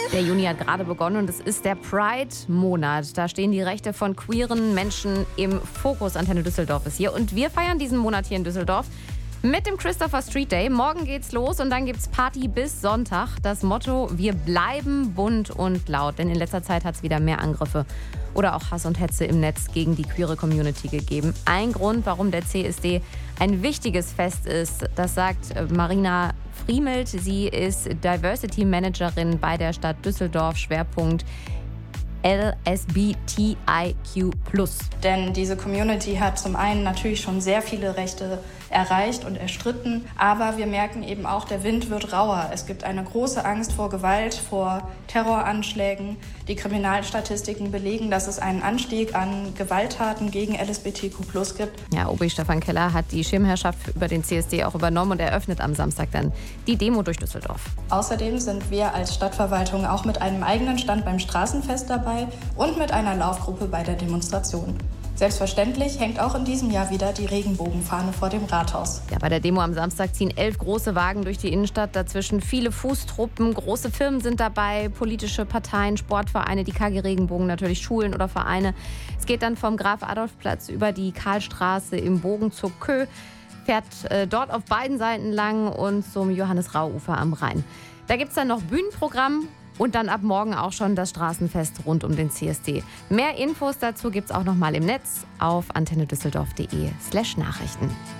Der Juni hat gerade begonnen und es ist der Pride-Monat. Da stehen die Rechte von queeren Menschen im Fokus. Antenne Düsseldorf ist hier und wir feiern diesen Monat hier in Düsseldorf mit dem Christopher Street Day. Morgen geht's los und dann gibt's Party bis Sonntag. Das Motto: Wir bleiben bunt und laut. Denn in letzter Zeit hat es wieder mehr Angriffe oder auch Hass und Hetze im Netz gegen die queere Community gegeben. Ein Grund, warum der CSD ein wichtiges Fest ist, das sagt Marina Friemelt. Sie ist Diversity Managerin bei der Stadt Düsseldorf. Schwerpunkt LSBTIQ+. Denn diese Community hat zum einen natürlich schon sehr viele Rechte erreicht und erstritten, aber wir merken eben auch, der Wind wird rauer. Es gibt eine große Angst vor Gewalt, vor Terroranschlägen. Die Kriminalstatistiken belegen, dass es einen Anstieg an Gewalttaten gegen LSBTQ+ gibt. Ja, OB Stefan Keller hat die Schirmherrschaft über den CSD auch übernommen und eröffnet am Samstag dann die Demo durch Düsseldorf. Außerdem sind wir als Stadtverwaltung auch mit einem eigenen Stand beim Straßenfest dabei und mit einer Laufgruppe bei der Demonstration. Selbstverständlich hängt auch in diesem Jahr wieder die Regenbogenfahne vor dem Rathaus. Ja, bei der Demo am Samstag ziehen 11 große Wagen durch die Innenstadt. Dazwischen viele Fußtruppen, große Firmen sind dabei, politische Parteien, Sportvereine, die KG Regenbogen, natürlich Schulen oder Vereine. Es geht dann vom Graf-Adolf-Platz über die Karlstraße im Bogen zur Kö, fährt dort auf beiden Seiten lang und zum Johannes-Rau-Ufer am Rhein. Da gibt es dann noch Bühnenprogramm. Und dann ab morgen auch schon das Straßenfest rund um den CSD. Mehr Infos dazu gibt es auch noch mal im Netz auf antennedüsseldorf.de/Nachrichten.